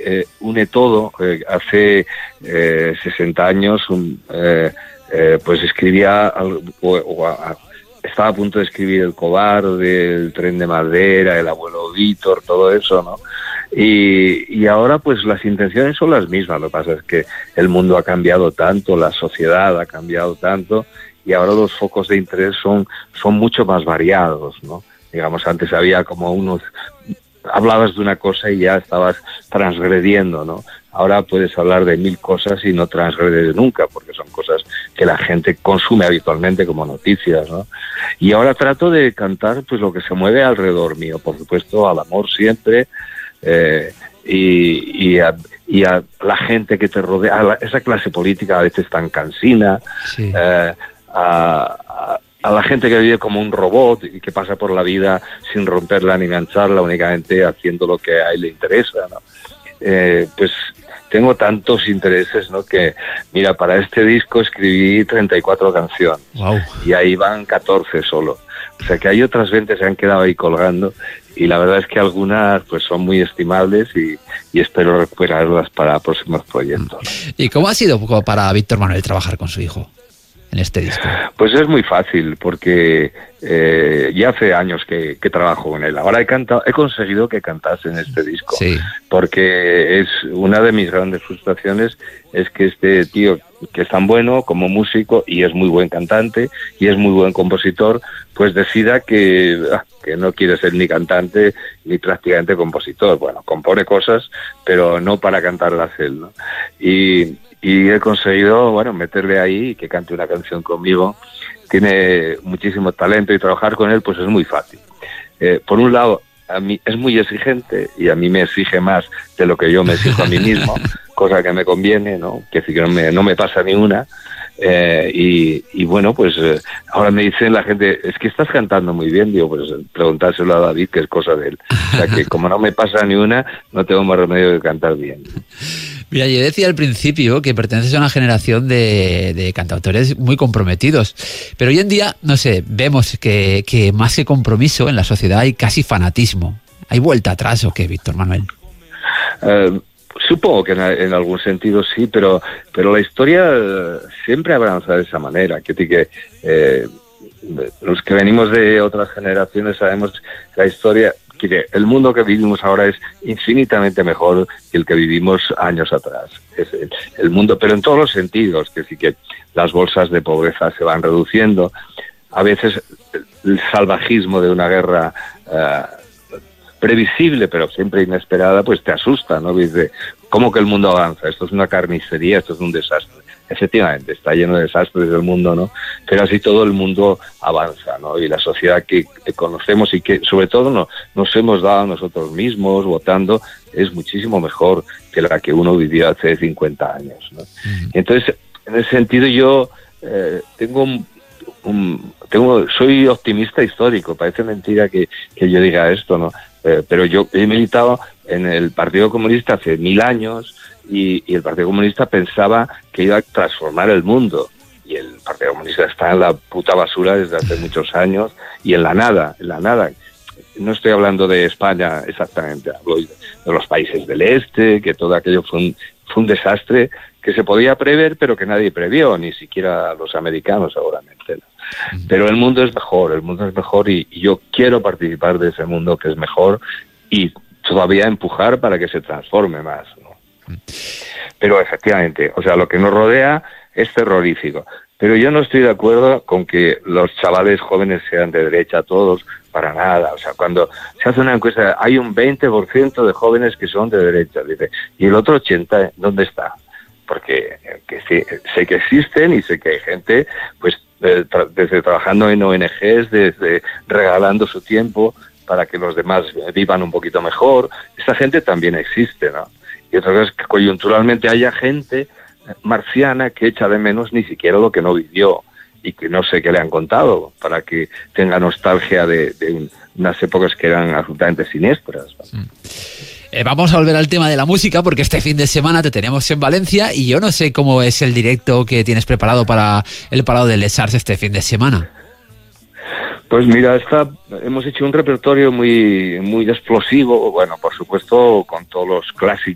une todo. Hace 60 años pues escribía estaba a punto de escribir El cobarde, El tren de madera, El abuelo Víctor, todo eso, ¿no? Y ahora pues las intenciones son las mismas. Lo que pasa es que el mundo ha cambiado tanto, la sociedad ha cambiado tanto, y ahora los focos de interés son mucho más variados, ¿no? Digamos, antes había como hablabas de una cosa y ya estabas transgrediendo, ¿no? Ahora puedes hablar de 1000 cosas y no transgredes nunca, porque son cosas que la gente consume habitualmente como noticias, ¿no? Y ahora trato de cantar pues lo que se mueve alrededor mío, por supuesto, al amor siempre, y a la gente que te rodea, a esa clase política a veces tan cansina, sí. A la gente que vive como un robot y que pasa por la vida sin romperla ni engancharla, únicamente haciendo lo que a él le interesa, ¿no? Pues tengo tantos intereses, ¿no? Que, mira, para este disco escribí 34 canciones. Wow. Y ahí van 14 solo. O sea que hay otras 20 que se han quedado ahí colgando, y la verdad es que algunas pues son muy estimables y espero recuperarlas para próximos proyectos. ¿Y cómo ha sido para Víctor Manuel trabajar con su hijo en este disco? Pues es muy fácil, porque ya hace años que trabajo con él. Ahora he conseguido que cantase en este disco, sí. Porque es una de mis grandes frustraciones, es que este tío, que es tan bueno como músico y es muy buen cantante y es muy buen compositor, pues decida que no quiere ser ni cantante ni prácticamente compositor. Bueno, compone cosas, pero no para cantarlas él, ¿no? Y he conseguido, bueno, meterle ahí y que cante una canción conmigo. Tiene muchísimo talento y trabajar con él pues es muy fácil. Por un lado, a mí es muy exigente y a mí me exige más de lo que yo me exijo a mí mismo, cosa que me conviene, ¿no? Que no me pasa ni una. Y bueno, pues ahora me dicen la gente, es que estás cantando muy bien. Digo, pues preguntárselo a David, que es cosa de él. O sea que como no me pasa ni una, no tengo más remedio que cantar bien. Mira, yo decía al principio que perteneces a una generación de cantautores muy comprometidos, pero hoy en día, no sé, vemos que más que compromiso en la sociedad hay casi fanatismo. ¿Hay vuelta atrás o qué, Víctor Manuel? Supongo que en algún sentido sí, pero la historia siempre avanza de esa manera. Que los que venimos de otras generaciones sabemos que la historia... El mundo que vivimos ahora es infinitamente mejor que el que vivimos años atrás. Es el mundo, pero en todos los sentidos, que sí que las bolsas de pobreza se van reduciendo. A veces el salvajismo de una guerra previsible, pero siempre inesperada, pues te asusta, ¿no? Dices, ¿cómo que el mundo avanza? Esto es una carnicería, esto es un desastre. Efectivamente, está lleno de desastres el mundo, ¿no? Pero así todo el mundo avanza, ¿no? Y la sociedad que conocemos y que sobre todo nos hemos dado a nosotros mismos votando es muchísimo mejor que la que uno vivió hace 50 años, ¿no? Entonces, en ese sentido yo soy optimista histórico. Parece mentira que yo diga esto, ¿no? Pero yo he militado en el Partido Comunista hace 1000 años y el Partido Comunista pensaba que iba a transformar el mundo. Y el Partido Comunista está en la puta basura desde hace muchos años y en la nada. No estoy hablando de España exactamente, hablo de los países del este, que todo aquello fue un desastre que se podía prever, pero que nadie previó, ni siquiera los americanos seguramente, ¿no? Pero el mundo es mejor y yo quiero participar de ese mundo que es mejor y todavía empujar para que se transforme más, ¿no? Pero efectivamente, o sea, lo que nos rodea es terrorífico. Pero yo no estoy de acuerdo con que los chavales jóvenes sean de derecha todos, para nada. O sea, cuando se hace una encuesta, hay un 20% de jóvenes que son de derecha, dice, y el otro 80%, ¿dónde está? Porque sí, sé que existen y sé que hay gente, pues, desde trabajando en ONGs, desde regalando su tiempo para que los demás vivan un poquito mejor. Esa gente también existe, ¿no? Y otra cosa es que coyunturalmente haya gente marciana que echa de menos ni siquiera lo que no vivió y que no sé qué le han contado para que tenga nostalgia de unas épocas que eran absolutamente siniestras, ¿no? Vamos a volver al tema de la música porque este fin de semana te tenemos en Valencia y yo no sé cómo es el directo que tienes preparado para el Palau de Les Arts este fin de semana. Pues mira, hemos hecho un repertorio muy explosivo, bueno, por supuesto con todos los clásicos